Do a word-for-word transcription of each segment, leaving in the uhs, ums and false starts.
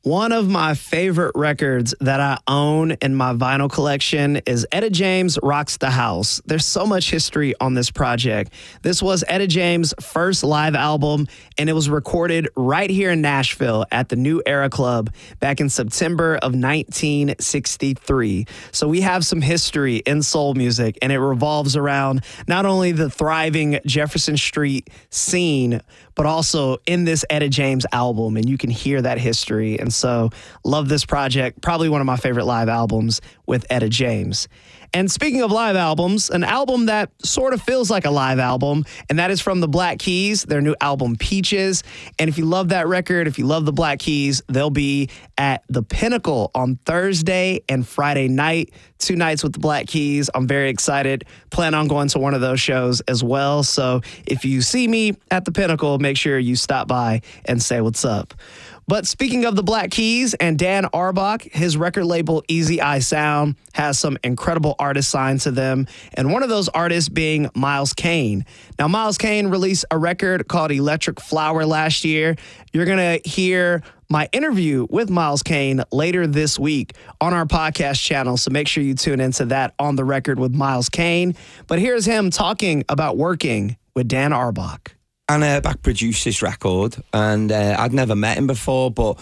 One of my favorite records that I own in my vinyl collection is Etta James Rocks the House. There's so much history on this project. This was Etta James' first live album, and it was recorded right here in Nashville at the New Era Club back in September of nineteen sixty-three. So we have some history in soul music, and it revolves around not only the thriving Jefferson Street scene, but also in this Etta James album, and you can hear that history. And so love this project, probably one of my favorite live albums with Etta James. And speaking of live albums, an album that sort of feels like a live album, and that is from the Black Keys, their new album Peaches. And if you love that record, if you love the Black Keys, they'll be at the Pinnacle on Thursday and Friday night, two nights with the Black Keys. I'm very excited. Plan on going to one of those shows as well. So if you see me at the Pinnacle, make sure you stop by and say what's up. But speaking of the Black Keys and Dan Auerbach, his record label Easy Eye Sound has some incredible artists signed to them, and one of those artists being Miles Kane. Now, Miles Kane released a record called Electric Flower last year. You're going to hear my interview with Miles Kane later this week on our podcast channel, so make sure you tune into that On the Record with Miles Kane. But here's him talking about working with Dan Auerbach. And uh, back produced this record, and uh, I'd never met him before, but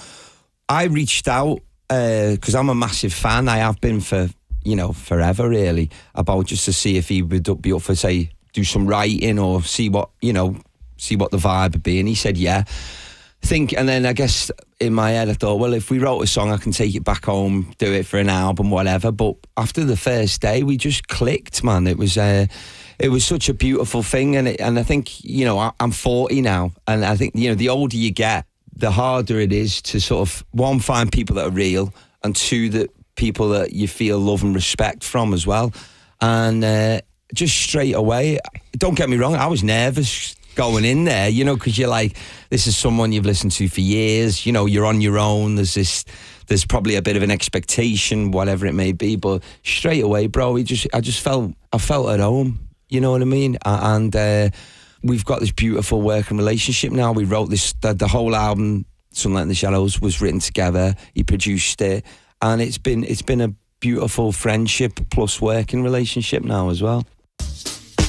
I reached out because uh, I'm a massive fan. I have been for, you know, forever really, about just to see if he would be up for, say, do some writing or see what, you know, see what the vibe would be. And he said, yeah. Think, and then I guess in my head I thought, well, if we wrote a song, I can take it back home, do it for an album, whatever. But after the first day, we just clicked, man. It was... Uh, It was such a beautiful thing, and it, and I think, you know, I, I'm forty now, and I think, you know, the older you get, the harder it is to sort of, one, find people that are real, and two, that people that you feel love and respect from as well. And uh, just straight away, don't get me wrong, I was nervous going in there, you know, because you're like, this is someone you've listened to for years, you know, you're on your own, there's this... There's probably a bit of an expectation, whatever it may be, but straight away, bro, we just, I just felt, I felt at home. You know what I mean? And uh, we've got this beautiful working relationship now. We wrote this, the, the whole album, Sunlight in the Shadows, was written together. He produced it, and it's been it's been a beautiful friendship plus working relationship now as well.